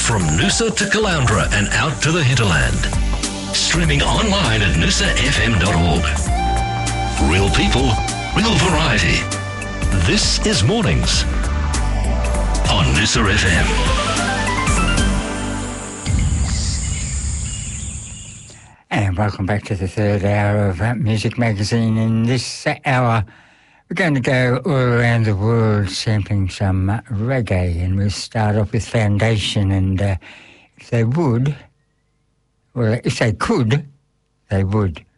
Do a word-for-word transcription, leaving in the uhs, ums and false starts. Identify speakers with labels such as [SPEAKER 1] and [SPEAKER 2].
[SPEAKER 1] from Noosa to Caloundra and out to the hinterland. Streaming online at noosa f m dot org. Real people, real variety. This is Mornings on Noosa F M.
[SPEAKER 2] And welcome back to the third hour of uh, Music Magazine. In this hour, we're going to go all around the world sampling some uh, reggae, and we'll start off with Foundation. And uh, if they would, well, if they could, they would.